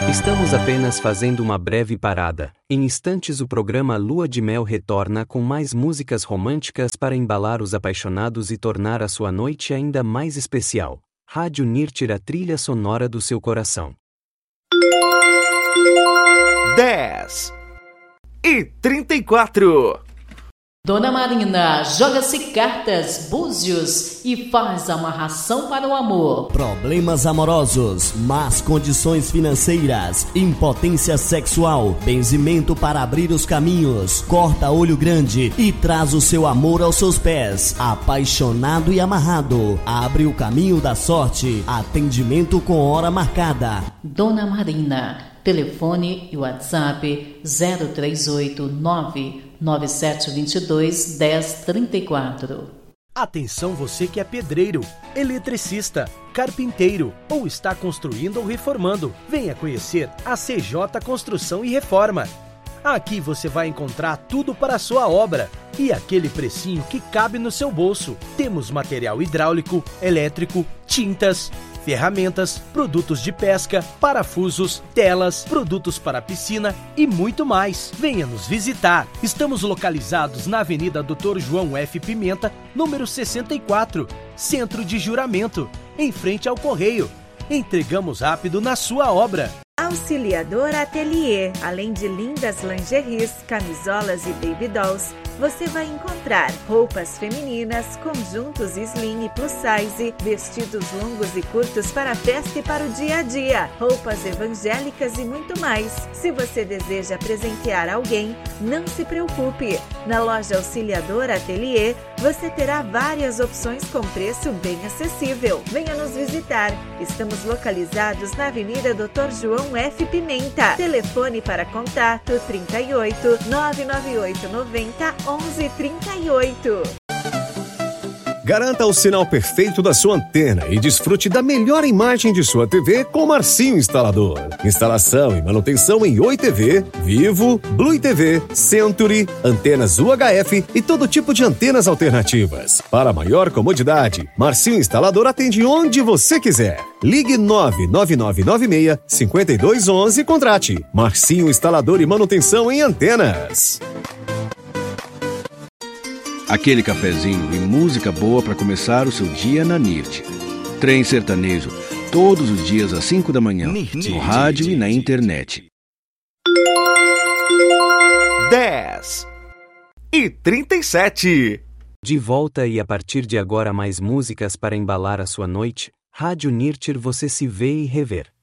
Estamos apenas fazendo uma breve parada. Em instantes o programa Lua de Mel retorna com mais músicas românticas para embalar os apaixonados e tornar a sua noite ainda mais especial. Rádio Nirtir, a trilha sonora do seu coração. 10h34. Dona Marina, joga-se cartas, búzios e faz amarração para o amor. Problemas amorosos, más condições financeiras, impotência sexual, benzimento para abrir os caminhos, corta olho grande e traz o seu amor aos seus pés. Apaixonado e amarrado, abre o caminho da sorte, atendimento com hora marcada. Dona Marina, telefone e WhatsApp 0389 9722 1034. Atenção você que é pedreiro, eletricista, carpinteiro ou está construindo ou reformando. Venha conhecer a CJ Construção e Reforma. Aqui você vai encontrar tudo para a sua obra e aquele precinho que cabe no seu bolso. Temos material hidráulico, elétrico, tintas, ferramentas, produtos de pesca, parafusos, telas, produtos para piscina e muito mais. Venha nos visitar. Estamos localizados na Avenida Dr. João F. Pimenta, número 64, Centro de Juramento, em frente ao Correio. Entregamos rápido na sua obra. Auxiliador Atelier. Além de lindas lingeries, camisolas e baby dolls, você vai encontrar roupas femininas, conjuntos slim e plus size, vestidos longos e curtos para a festa e para o dia a dia, roupas evangélicas e muito mais. Se você deseja presentear alguém, não se preocupe. Na loja Auxiliador Atelier, você terá várias opções com preço bem acessível. Venha nos visitar. Estamos localizados na Avenida Dr. João F. Pimenta. Telefone para contato 38 998 90 1138. Garanta o sinal perfeito da sua antena e desfrute da melhor imagem de sua TV com Marcinho Instalador. Instalação e manutenção em Oi TV, Vivo, Blue TV, Century, antenas UHF e todo tipo de antenas alternativas. Para maior comodidade, Marcinho Instalador atende onde você quiser. Ligue 99996-5211 e contrate. Marcinho Instalador e manutenção em antenas. Aquele cafezinho e música boa para começar o seu dia na NIRT. Trem sertanejo, todos os dias às 5 da manhã, no rádio e na internet. 10h37. De volta e a partir de agora mais músicas para embalar a sua noite. Rádio Nirtir, você se vê e rever.